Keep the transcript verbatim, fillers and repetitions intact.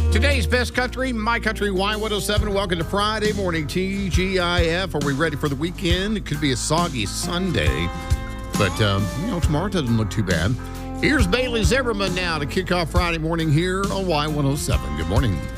Today's best country, My Country Y one oh seven. Welcome to Friday morning T G I F. Are we ready for the weekend? It could be a soggy Sunday, but um, you know, tomorrow doesn't look too bad. Here's Bailey Zimmerman now to kick off Friday morning here on Y one oh seven. Good morning.